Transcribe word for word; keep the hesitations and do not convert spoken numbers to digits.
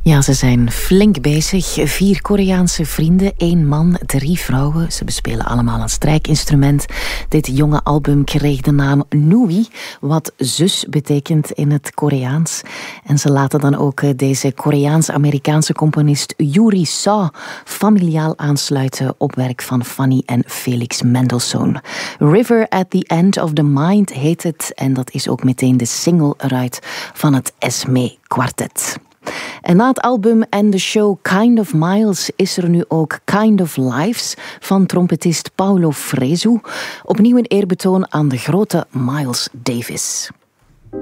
Ja, ze zijn flink bezig. Vier Koreaanse vrienden, één man, drie vrouwen. Ze bespelen allemaal een strijkinstrument. Dit jonge album kreeg de naam Nui, wat zus betekent in het Koreaans. En ze laten dan ook deze Koreaans-Amerikaanse componist Yuri Saw familiaal aansluiten op werk van Fanny en Felix Mendelssohn. River at the End of the Mind heet het. En dat is ook meteen de single eruit van het Esme Quartet. En na het album en de show Kind of Miles is er nu ook Kind of Lives van trompetist Paulo Fresu. Opnieuw een eerbetoon aan de grote Miles Davis.